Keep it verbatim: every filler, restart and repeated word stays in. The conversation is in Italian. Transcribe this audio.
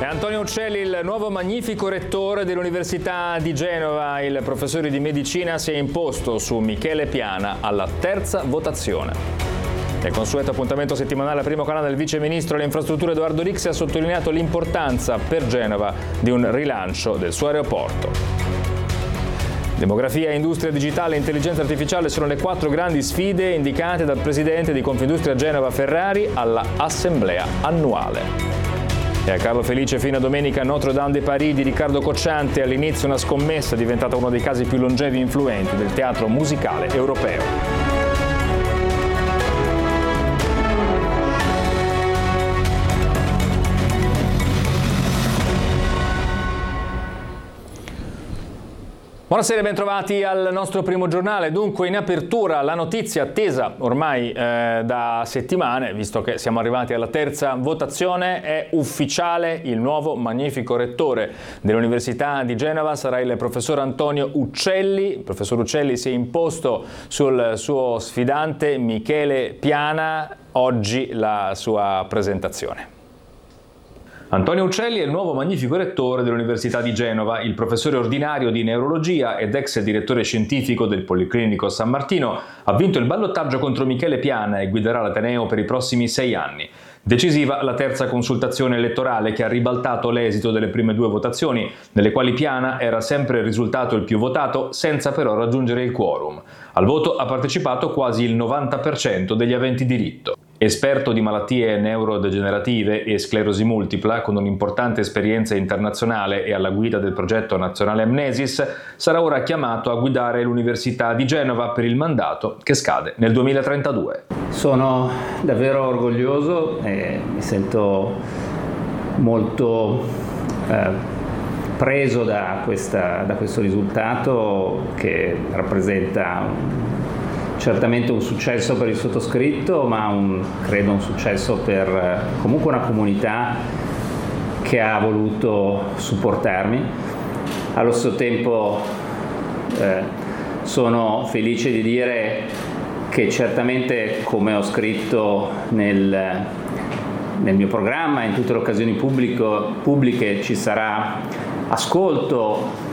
Antonio Uccelli, il nuovo magnifico rettore dell'Università di Genova. Il professore di medicina si è imposto su Michele Piana alla terza votazione. Nel consueto appuntamento settimanale al primo canale del vice ministro alle infrastrutture Edoardo Rixi ha sottolineato l'importanza per Genova di un rilancio del suo aeroporto. Demografia, industria digitale e intelligenza artificiale sono le quattro grandi sfide indicate dal presidente di Confindustria Genova Ferrari alla assemblea annuale. E a Carlo Felice fino a domenica Notre Dame de Paris di Riccardo Cocciante, all'inizio una scommessa, è diventata uno dei casi più longevi e influenti del teatro musicale europeo. Buonasera e bentrovati al nostro primo giornale. Dunque, in apertura la notizia attesa ormai eh, da settimane, visto che siamo arrivati alla terza votazione, è ufficiale: il nuovo magnifico rettore dell'Università di Genova sarà il professor Antonio Uccelli. Il professor Uccelli si è imposto sul suo sfidante Michele Piana. Oggi la sua presentazione. Antonio Uccelli è il nuovo magnifico rettore dell'Università di Genova. Il professore ordinario di neurologia ed ex direttore scientifico del Policlinico San Martino ha vinto il ballottaggio contro Michele Piana e guiderà l'Ateneo per i prossimi sei anni. Decisiva la terza consultazione elettorale che ha ribaltato l'esito delle prime due votazioni, nelle quali Piana era sempre risultato il più votato senza però raggiungere il quorum. Al voto ha partecipato quasi il novanta per cento degli aventi diritto. Esperto di malattie neurodegenerative e sclerosi multipla, con un'importante esperienza internazionale e alla guida del progetto nazionale Amnesis, sarà ora chiamato a guidare l'Università di Genova per il mandato che scade nel duemilatrentadue. Sono davvero orgoglioso e mi sento molto eh, preso da, questa, da questo risultato, che rappresenta certamente un successo per il sottoscritto, ma un, credo un successo per comunque una comunità che ha voluto supportarmi. Allo stesso tempo eh, sono felice di dire che certamente, come ho scritto nel, nel mio programma, in tutte le occasioni pubblico, pubbliche, ci sarà ascolto